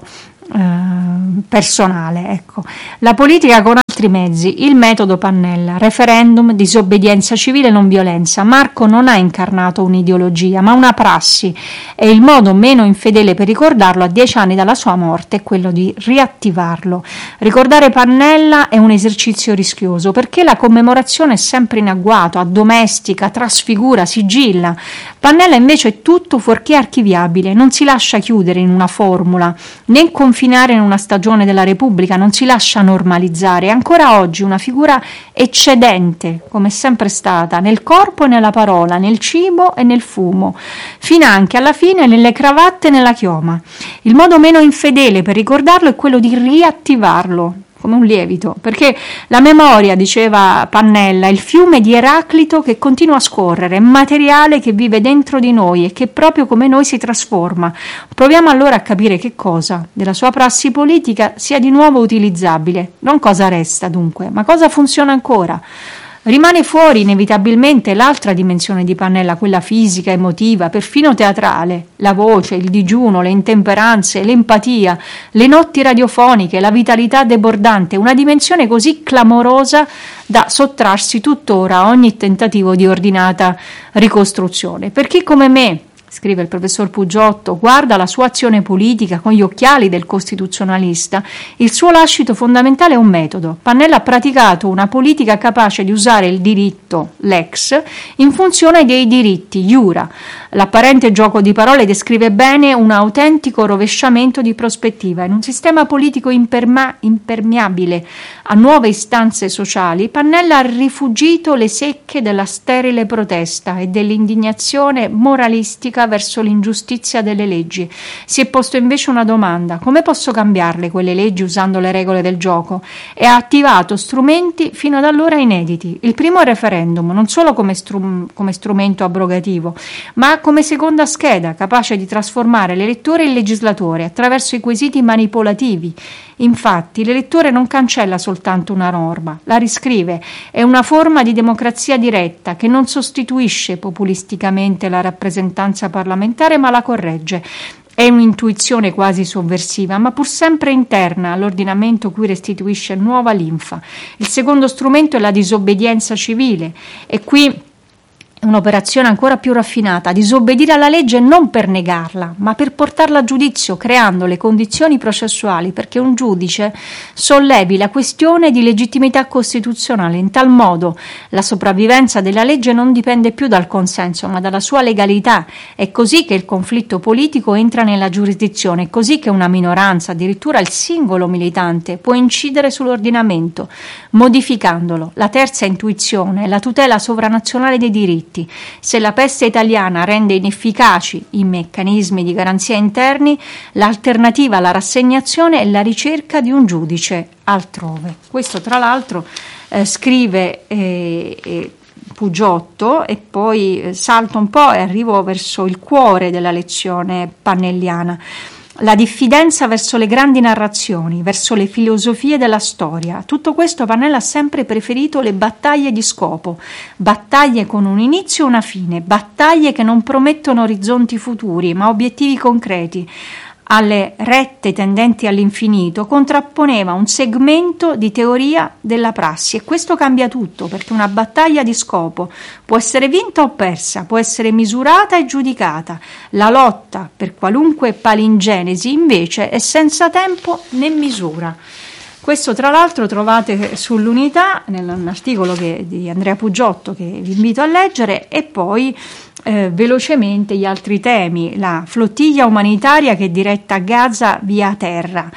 personale, ecco. La politica con altri mezzi, il metodo Pannella, referendum, disobbedienza civile, non violenza. Marco non ha incarnato un'ideologia, ma una prassi, e il modo meno infedele per ricordarlo a dieci anni dalla sua morte è quello di riattivarlo. Ricordare Pannella è un esercizio rischioso, perché la commemorazione è sempre in agguato, addomestica, trasfigura, sigilla. Pannella invece è tutto fuorché archiviabile, non si lascia chiudere in una formula, né confinare in una stagione della Repubblica, non si lascia normalizzare, è ancora oggi una figura eccedente, come è sempre stata, nel corpo e nella parola, nel cibo e nel fumo, finanche alla fine nelle cravatte e nella chioma. Il modo meno infedele per ricordarlo è quello di riattivarlo, come un lievito, perché la memoria, diceva Pannella, è il fiume di Eraclito che continua a scorrere, è materiale che vive dentro di noi e che proprio come noi si trasforma. Proviamo allora a capire che cosa della sua prassi politica sia di nuovo utilizzabile, non cosa resta dunque, ma cosa funziona ancora. Rimane fuori inevitabilmente l'altra dimensione di Pannella, quella fisica, emotiva, perfino teatrale, la voce, il digiuno, le intemperanze, l'empatia, le notti radiofoniche, la vitalità debordante, una dimensione così clamorosa da sottrarsi tuttora a ogni tentativo di ordinata ricostruzione. Per chi come me, scrive il professor Pugiotto, guarda la sua azione politica con gli occhiali del costituzionalista, il suo lascito fondamentale è un metodo. Pannella ha praticato una politica capace di usare il diritto, lex, in funzione dei diritti, iura. L'apparente gioco di parole descrive bene un autentico rovesciamento di prospettiva. In un sistema politico imperma- impermeabile a nuove istanze sociali, Pannella ha rifugito le secche della sterile protesta e dell'indignazione moralistica verso l'ingiustizia delle leggi. Si è posto invece una domanda: come posso cambiarle quelle leggi usando le regole del gioco? E ha attivato strumenti fino ad allora inediti. Il primo è il referendum, non solo come, strum- come strumento abrogativo, ma come seconda scheda, capace di trasformare l'elettore in legislatore attraverso i quesiti manipolativi. Infatti, l'elettore non cancella soltanto una norma, la riscrive. È una forma di democrazia diretta che non sostituisce populisticamente la rappresentanza parlamentare, ma la corregge. È un'intuizione quasi sovversiva, ma pur sempre interna all'ordinamento cui restituisce nuova linfa. Il secondo strumento è la disobbedienza civile, e qui un'operazione ancora più raffinata: disobbedire alla legge non per negarla, ma per portarla a giudizio, creando le condizioni processuali perché un giudice sollevi la questione di legittimità costituzionale. In tal modo la sopravvivenza della legge non dipende più dal consenso, ma dalla sua legalità. È così che il conflitto politico entra nella giurisdizione, è così che una minoranza, addirittura il singolo militante, può incidere sull'ordinamento, modificandolo. La terza intuizione è la tutela sovranazionale dei diritti. Se la peste italiana rende inefficaci i meccanismi di garanzia interni, l'alternativa alla rassegnazione è la ricerca di un giudice altrove. Questo tra l'altro eh, scrive eh, eh, Pugiotto, e poi eh, salto un po' e arrivo verso il cuore della lezione pannelliana. La diffidenza verso le grandi narrazioni, verso le filosofie della storia. Tutto questo Pannella ha sempre preferito le battaglie di scopo, battaglie con un inizio e una fine, battaglie che non promettono orizzonti futuri, ma obiettivi concreti. Alle rette tendenti all'infinito contrapponeva un segmento di teoria della prassi, e questo cambia tutto, perché una battaglia di scopo può essere vinta o persa, può essere misurata e giudicata. La lotta per qualunque palingenesi invece è senza tempo né misura. Questo tra l'altro trovate sull'Unità, nell'articolo che, di Andrea Pugiotto, che vi invito a leggere, e poi eh, velocemente gli altri temi: la flottiglia umanitaria che è diretta a Gaza via terra,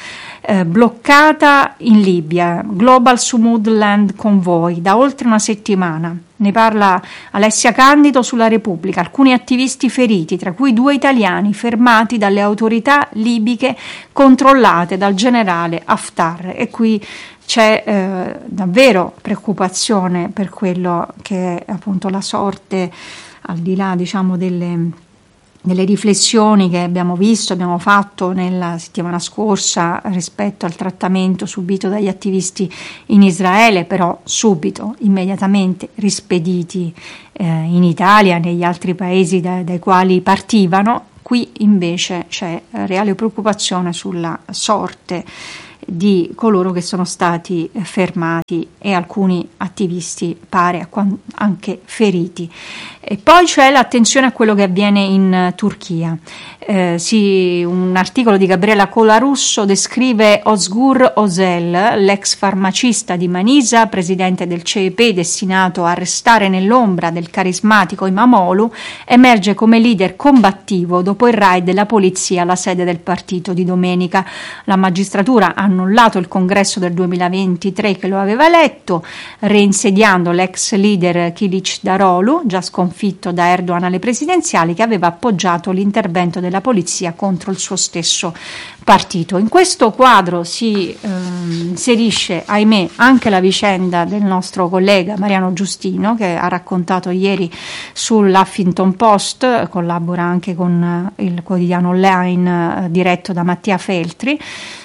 eh, bloccata in Libia, Global Sumud Land Convoy, da oltre una settimana. Ne parla Alessia Candido sulla Repubblica. Alcuni attivisti feriti, tra cui due italiani fermati dalle autorità libiche controllate dal generale Haftar. E qui c'è eh, davvero preoccupazione per quello che è appunto la sorte, al di là diciamo delle, delle riflessioni che abbiamo visto, abbiamo fatto nella settimana scorsa rispetto al trattamento subito dagli attivisti in Israele, però subito, immediatamente rispediti eh, in Italia, negli altri paesi da, dai quali partivano. Qui invece c'è reale preoccupazione sulla sorte di coloro che sono stati fermati e alcuni attivisti pare anche feriti. E poi c'è l'attenzione a quello che avviene in Turchia. Eh, sì, un articolo di Gabriela Colarusso descrive Ozgur Özel, l'ex farmacista di Manisa, presidente del C E P, destinato a restare nell'ombra del carismatico Imamoglu, emerge come leader combattivo dopo il raid della polizia alla sede del partito di domenica. La magistratura ha annullato il congresso del duemilaventitré che lo aveva eletto, reinsediando l'ex leader Kılıçdaroğlu, già sconfitto da Erdogan alle presidenziali, che aveva appoggiato l'intervento della polizia contro il suo stesso partito. In questo quadro si eh, inserisce, ahimè, anche la vicenda del nostro collega Mariano Giustino, che ha raccontato ieri sull'Huffington Post, collabora anche con il quotidiano online eh, diretto da Mattia Feltri.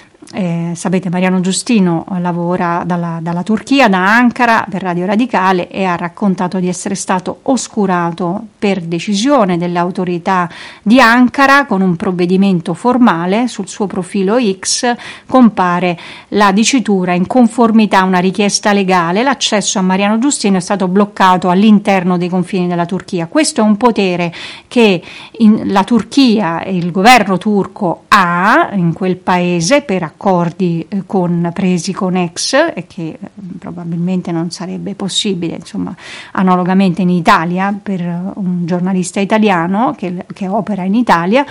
Eh, sapete, Mariano Giustino lavora dalla, dalla Turchia, da Ankara, per Radio Radicale, e ha raccontato di essere stato oscurato per decisione delle autorità di Ankara. Con un provvedimento formale sul suo profilo X compare la dicitura: in conformità a una richiesta legale, l'accesso a Mariano Giustino è stato bloccato all'interno dei confini della Turchia. Questo è un potere che in, la Turchia e il governo turco ha in quel paese per accordi eh, con, presi con ex, e che eh, probabilmente non sarebbe possibile, insomma, analogamente in Italia per un giornalista italiano che, che opera in Italia.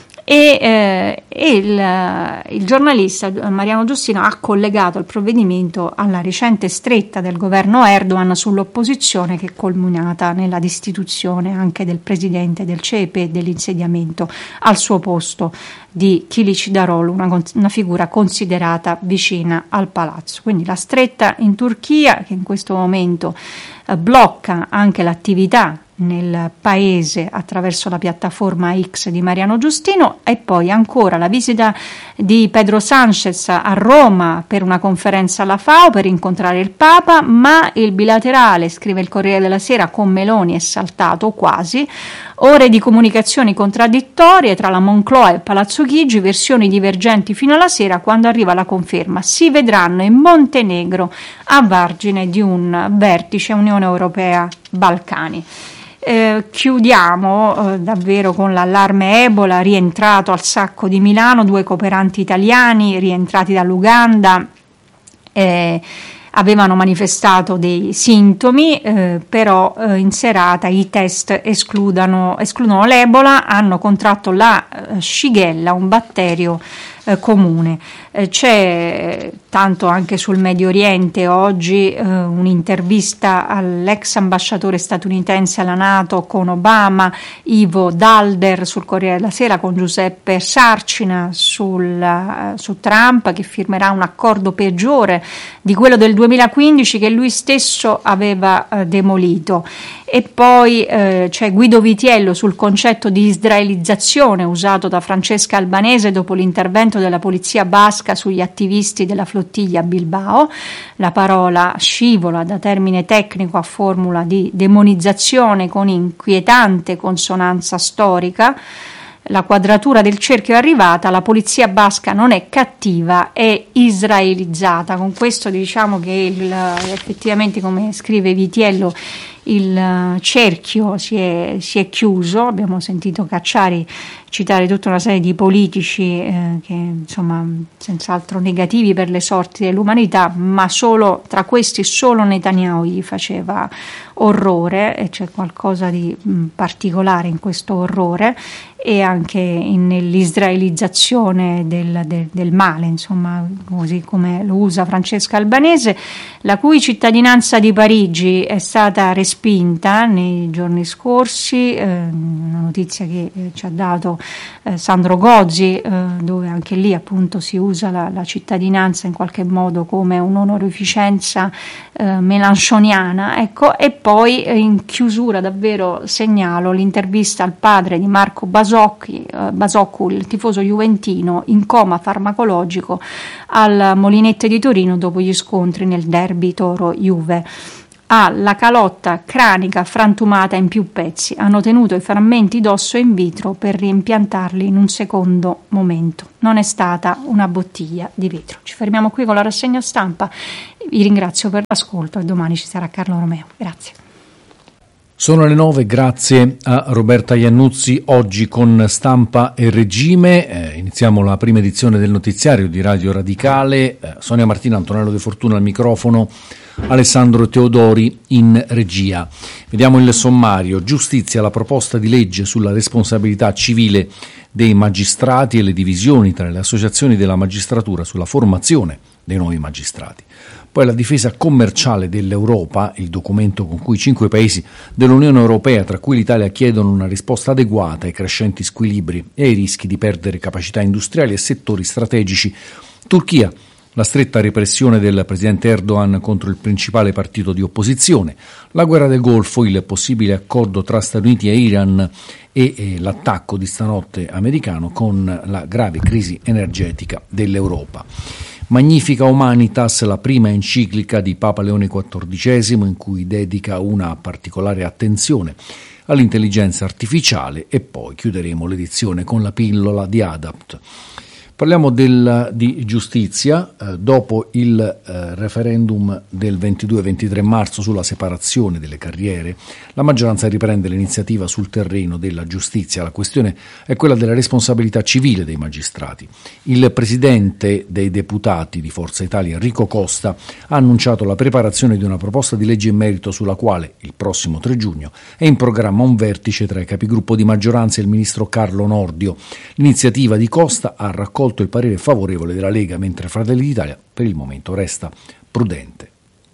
E, eh, e il, il giornalista Mariano Giustino ha collegato il provvedimento alla recente stretta del governo Erdogan sull'opposizione, che è culminata nella destituzione anche del presidente del C E P e dell'insediamento al suo posto di Kılıçdaroğlu, una, una figura considerata vicina al palazzo. Quindi la stretta in Turchia, che in questo momento eh, blocca anche l'attività nel paese attraverso la piattaforma X di Mariano Giustino, e poi ancora la visita di Pedro Sánchez a Roma per una conferenza alla FAO per incontrare il Papa, ma il bilaterale, scrive il Corriere della Sera, con Meloni è saltato quasi. Ore di comunicazioni contraddittorie tra la Moncloa e Palazzo Chigi, versioni divergenti fino alla sera, quando arriva la conferma: si vedranno in Montenegro a margine di un vertice Unione Europea-Balcani. Eh, chiudiamo eh, davvero con l'allarme Ebola, rientrato al Sacco di Milano, due cooperanti italiani rientrati dall'Uganda eh, avevano manifestato dei sintomi, eh, però eh, in serata i test escludono, escludono l'Ebola, hanno contratto la eh, Shigella, un batterio eh, comune. Eh, c'è tanto anche sul Medio Oriente oggi eh, un'intervista all'ex ambasciatore statunitense alla NATO con Obama, Ivo Dalder, sul Corriere della Sera, con Giuseppe Sarcina sul, uh, su Trump, che firmerà un accordo peggiore di quello del duemilaquindici che lui stesso aveva uh, demolito. E poi eh, c'è Guido Vitiello sul concetto di israelizzazione usato da Francesca Albanese dopo l'intervento della polizia basca sugli attivisti della flottiglia Bilbao. La parola scivola da termine tecnico a formula di demonizzazione con inquietante consonanza storica. La quadratura del cerchio è arrivata, la polizia basca non è cattiva, è israelizzata. Con questo diciamo che il, effettivamente, come scrive Vitiello, il cerchio si è, si è chiuso. Abbiamo sentito Cacciari citare tutta una serie di politici eh, che insomma senz'altro negativi per le sorti dell'umanità, ma solo tra questi solo Netanyahu gli faceva orrore, e c'è qualcosa di mh, particolare in questo orrore, e anche in, nell'israelizzazione del, del, del male, insomma, così come lo usa Francesca Albanese, la cui cittadinanza di Parigi è stata respinta nei giorni scorsi, eh, una notizia che eh, ci ha dato eh, Sandro Gozzi, eh, dove anche lì appunto si usa la, la cittadinanza in qualche modo come un'onorificenza eh, melanchoniana, ecco. E poi eh, in chiusura davvero segnalo l'intervista al padre di Marco Basocchi, eh, Basoccu, il tifoso juventino in coma farmacologico al Molinette di Torino dopo gli scontri nel derby Toro-Juve. Ha la calotta cranica frantumata in più pezzi, hanno tenuto i frammenti d'osso in vitro per reimpiantarli in un secondo momento. Non è stata una bottiglia di vetro. Ci fermiamo qui con la rassegna stampa, vi ringrazio per l'ascolto e domani ci sarà Carlo Romeo. Grazie.
Sono le nove, grazie a Roberta Iannuzzi. Oggi con Stampa e Regime eh, iniziamo la prima edizione del notiziario di Radio Radicale. eh, Sonia Martina, Antonello De Fortuna al microfono, Alessandro Teodori in regia. Vediamo il sommario. Giustizia, la proposta di legge sulla responsabilità civile dei magistrati e le divisioni tra le associazioni della magistratura sulla formazione dei nuovi magistrati. Poi la difesa commerciale dell'Europa, il documento con cui cinque paesi dell'Unione Europea, tra cui l'Italia, chiedono una risposta adeguata ai crescenti squilibri e ai rischi di perdere capacità industriali e settori strategici. Turchia, la stretta repressione del presidente Erdogan contro il principale partito di opposizione, la guerra del Golfo, il possibile accordo tra Stati Uniti e Iran e, e l'attacco di stanotte americano con la grave crisi energetica dell'Europa. Magnifica Humanitas, la prima enciclica di Papa Leone quattordicesimo, in cui dedica una particolare attenzione all'intelligenza artificiale, e poi chiuderemo l'edizione con la pillola di Adapt. Parliamo del, di giustizia. Eh, dopo il eh, referendum del ventidue e ventitré marzo sulla separazione delle carriere, la maggioranza riprende l'iniziativa sul terreno della giustizia. La questione è quella della responsabilità civile dei magistrati. Il presidente dei deputati di Forza Italia, Enrico Costa, ha annunciato la preparazione di una proposta di legge in merito, sulla quale il prossimo tre giugno è in programma un vertice tra i capigruppo di maggioranza e il ministro Carlo Nordio. L'iniziativa di Costa ha raccolto il parere favorevole della Lega, mentre Fratelli d'Italia per il momento resta prudente.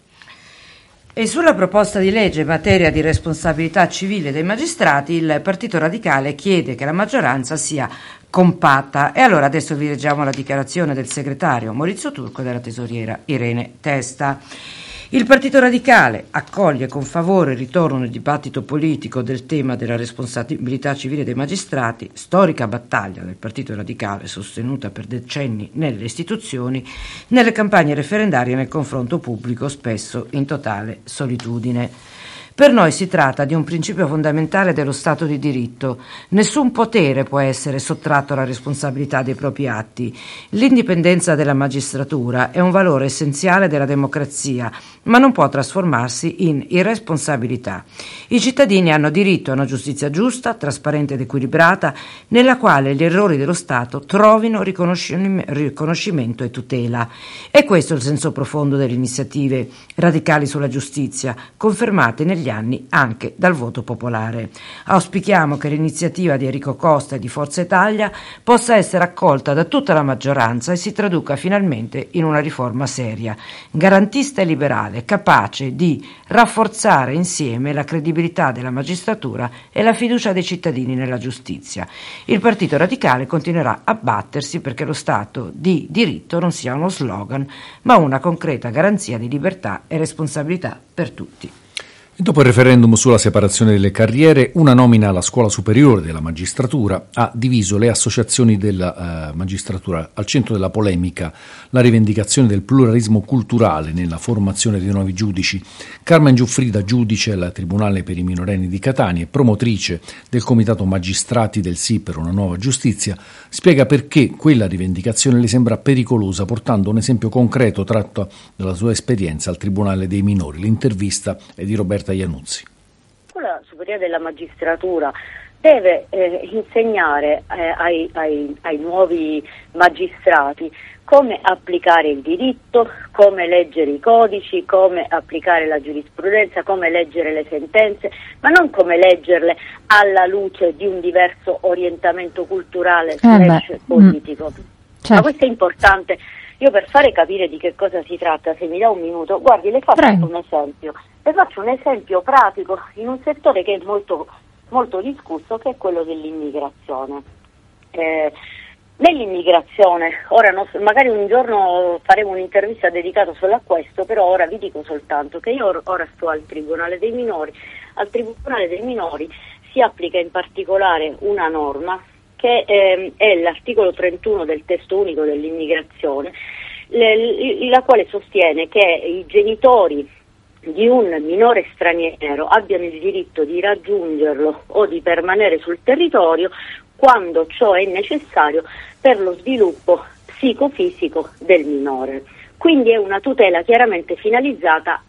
E sulla proposta di legge in materia di responsabilità civile dei magistrati, il Partito Radicale chiede che la maggioranza sia compatta. E allora adesso vi leggiamo la dichiarazione del segretario Maurizio Turco e della tesoriera Irene Testa. Il Partito Radicale accoglie con favore il ritorno nel dibattito politico del tema della responsabilità civile dei magistrati, storica battaglia del Partito Radicale sostenuta per decenni nelle istituzioni, nelle campagne referendarie e nel confronto pubblico, spesso in totale solitudine. Per noi si tratta di un principio fondamentale dello Stato di diritto. Nessun potere può essere sottratto alla responsabilità dei propri atti. L'indipendenza della magistratura è un valore essenziale della democrazia, ma non può trasformarsi in irresponsabilità. I cittadini hanno diritto a una giustizia giusta, trasparente ed equilibrata, nella quale gli errori dello Stato trovino riconoscimento e tutela. E questo è il senso profondo delle iniziative radicali sulla giustizia, confermate negli anni anche dal voto popolare. Auspichiamo che l'iniziativa di Enrico Costa e di Forza Italia possa essere accolta da tutta la maggioranza e si traduca finalmente in una riforma seria, garantista e liberale, capace di rafforzare insieme la credibilità della magistratura e la fiducia dei cittadini nella giustizia. Il Partito Radicale continuerà a battersi perché lo Stato di diritto non sia uno slogan, ma una concreta garanzia di libertà e responsabilità per tutti.
E dopo il referendum sulla separazione delle carriere, una nomina alla scuola superiore della magistratura ha diviso le associazioni della uh, magistratura. Al centro della polemica la rivendicazione del pluralismo culturale nella formazione dei nuovi giudici. Carmen Giuffrida, giudice al Tribunale per i minorenni di Catania e promotrice del Comitato Magistrati del Sì per una nuova giustizia, spiega perché quella rivendicazione le sembra pericolosa, portando un esempio concreto tratto dalla sua esperienza al Tribunale dei minori. L'intervista è di Roberta Iannuzzi.
Scuola Superiore della Magistratura deve eh, insegnare eh, ai, ai, ai nuovi magistrati come applicare il diritto, come leggere i codici, come applicare la giurisprudenza, come leggere le sentenze, ma non come leggerle alla luce di un diverso orientamento culturale slash
eh
politico.
Mm.
Certo. Ma questo è importante. Io per fare capire di che cosa si tratta, se mi dà un minuto, guardi, le faccio Prego. un esempio. Le faccio un esempio pratico in un settore che è molto, molto discusso, che è quello dell'immigrazione. Eh, Nell'immigrazione, ora non so, magari un giorno faremo un'intervista dedicata solo a questo, però ora vi dico soltanto che io ora sto al Tribunale dei Minori. Al Tribunale dei Minori si applica in particolare una norma che eh, è l'articolo trentuno del testo unico dell'immigrazione, le, la quale sostiene che i genitori di un minore straniero abbiano il diritto di raggiungerlo o di permanere sul territorio quando ciò è necessario per lo sviluppo psicofisico del minore. Quindi è una tutela chiaramente finalizzata